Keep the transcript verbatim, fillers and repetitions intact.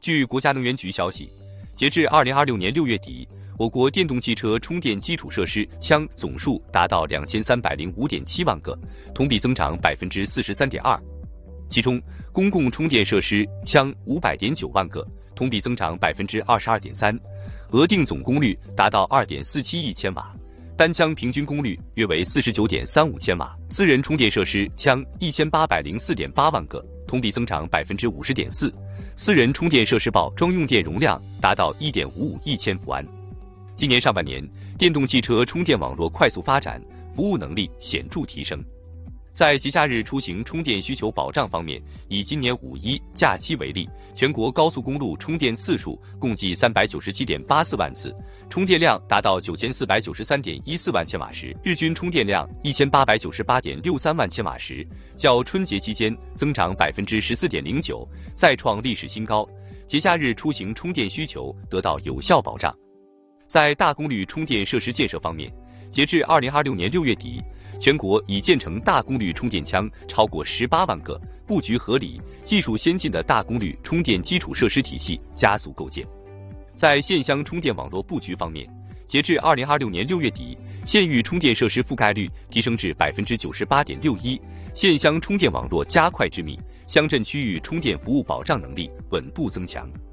据国家能源局消息，截至二零二六年六月底，我国电动汽车充电基础设施枪总数达到两千三百零五点七万个，同比增长百分之四十三点二。其中，公共充电设施枪五百点九万个，同比增长百分之二十二点三，额定总功率达到二点四七亿千瓦，单枪平均功率约为四十九点三五千瓦。私人充电设施枪一千八百零四点八万个，同比增长百分之五十点四。私人充电设施报装用电容量达到一点五五亿千伏安。今年上半年，电动汽车充电网络快速发展，服务能力显著提升。在节假日出行充电需求保障方面，以今年五一假期为例，全国高速公路充电次数共计三百九十七点八四万次，充电量达到九千四百九十三点一四万千瓦时，日均充电量一千八百九十八点六三万千瓦时，较春节期间增长百分之十四点零九，再创历史新高。节假日出行充电需求得到有效保障。在大功率充电设施建设方面，截至二零二六年六月底，全国已建成大功率充电枪超过十八万个，布局合理、技术先进的大功率充电基础设施体系加速构建。在线箱充电网络布局方面，截至二零二六年六月底，县域充电设施覆盖率提升至百分之九十八点六一，线箱充电网络加快致密，乡镇区域充电服务保障能力稳步增强。